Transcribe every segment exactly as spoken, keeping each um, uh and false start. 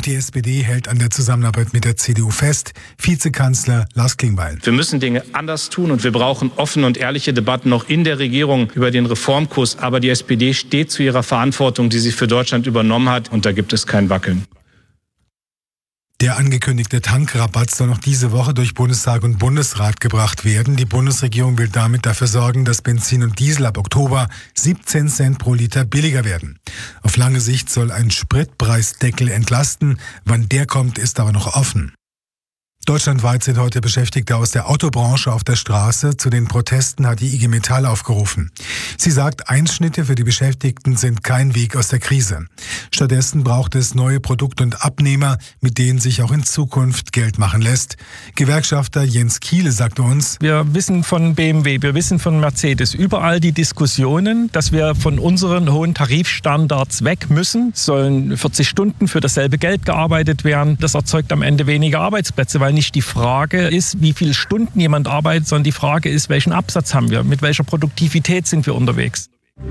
die S P D hält an der Zusammenarbeit mit der C D U fest. Vizekanzler Lars Klingbeil. Wir müssen Dinge anders tun und wir brauchen offene und ehrliche Debatten noch in der Regierung über den Reformkurs. Aber die S P D steht zu ihrer Verantwortung, die sie für Deutschland übernommen hat. Und da gibt es kein Wackeln. Der angekündigte Tankrabatt soll noch diese Woche durch Bundestag und Bundesrat gebracht werden. Die Bundesregierung will damit dafür sorgen, dass Benzin und Diesel ab Oktober siebzehn Cent pro Liter billiger werden. Auf lange Sicht soll ein Spritpreisdeckel entlasten. Wann der kommt, ist aber noch offen. Deutschlandweit sind heute Beschäftigte aus der Autobranche auf der Straße. Zu den Protesten hat die I G Metall aufgerufen. Sie sagt, Einschnitte für die Beschäftigten sind kein Weg aus der Krise. Stattdessen braucht es neue Produkte und Abnehmer, mit denen sich auch in Zukunft Geld machen lässt. Gewerkschafter Jens Kiele sagte uns: Wir wissen von B M W, wir wissen von Mercedes, überall die Diskussionen, dass wir von unseren hohen Tarifstandards weg müssen. Es sollen vierzig Stunden für dasselbe Geld gearbeitet werden. Das erzeugt am Ende weniger Arbeitsplätze, weil nicht die Frage ist, wie viele Stunden jemand arbeitet, sondern die Frage ist, welchen Absatz haben wir, mit welcher Produktivität sind wir unterwegs.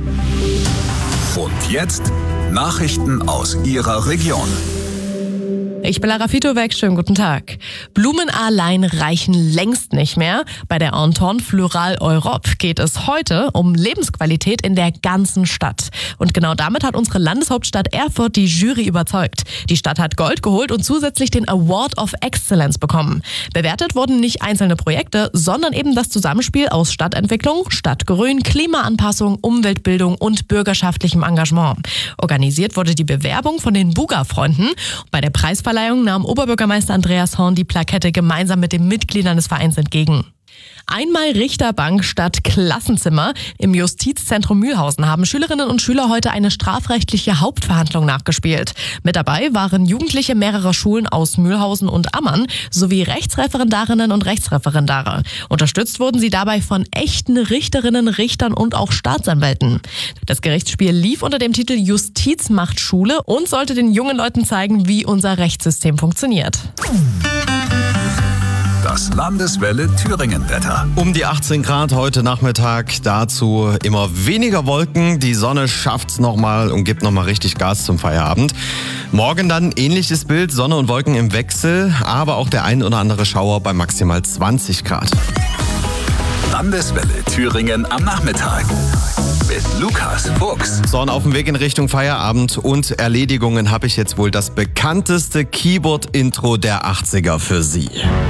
Und jetzt Nachrichten aus Ihrer Region. Ich bin Lara Fitovic, schönen guten Tag. Blumen allein reichen längst nicht mehr. Bei der Entente Floral Europe geht es heute um Lebensqualität in der ganzen Stadt. Und genau damit hat unsere Landeshauptstadt Erfurt die Jury überzeugt. Die Stadt hat Gold geholt und zusätzlich den Award of Excellence bekommen. Bewertet wurden nicht einzelne Projekte, sondern eben das Zusammenspiel aus Stadtentwicklung, Stadtgrün, Klimaanpassung, Umweltbildung und bürgerschaftlichem Engagement. Organisiert wurde die Bewerbung von den Buga-Freunden. Bei der Preisverleihung nahm Oberbürgermeister Andreas Horn die Plakette gemeinsam mit den Mitgliedern des Vereins entgegen. Einmal Richterbank statt Klassenzimmer. Im Justizzentrum Mühlhausen haben Schülerinnen und Schüler heute eine strafrechtliche Hauptverhandlung nachgespielt. Mit dabei waren Jugendliche mehrerer Schulen aus Mühlhausen und Ammann sowie Rechtsreferendarinnen und Rechtsreferendare. Unterstützt wurden sie dabei von echten Richterinnen, Richtern und auch Staatsanwälten. Das Gerichtsspiel lief unter dem Titel Justiz macht Schule und sollte den jungen Leuten zeigen, wie unser Rechtssystem funktioniert. Das Landeswelle Thüringen-Wetter. Um die achtzehn Grad heute Nachmittag, dazu immer weniger Wolken. Die Sonne schafft's nochmal und gibt nochmal richtig Gas zum Feierabend. Morgen dann ähnliches Bild, Sonne und Wolken im Wechsel, aber auch der ein oder andere Schauer bei maximal zwanzig Grad. Landeswelle Thüringen am Nachmittag. Mit Lukas Fuchs. So, und auf dem Weg in Richtung Feierabend und Erledigungen habe ich jetzt wohl das bekannteste Keyboard-Intro der achtziger für Sie.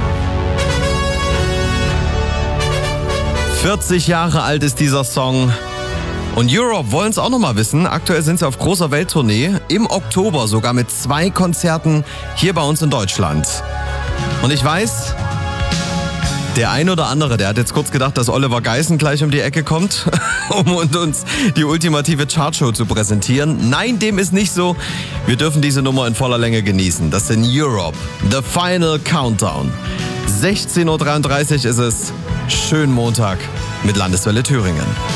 vierzig Jahre alt ist dieser Song. Und Europe wollen es auch noch mal wissen. Aktuell sind sie auf großer Welttournee. Im Oktober sogar mit zwei Konzerten hier bei uns in Deutschland. Und ich weiß, der ein oder andere, der hat jetzt kurz gedacht, dass Oliver Geißen gleich um die Ecke kommt, um uns die ultimative Chartshow zu präsentieren. Nein, dem ist nicht so. Wir dürfen diese Nummer in voller Länge genießen. Das sind Europe, The Final Countdown. sechzehn Uhr dreiunddreißig ist es. Schönen Montag mit Landeswelle Thüringen.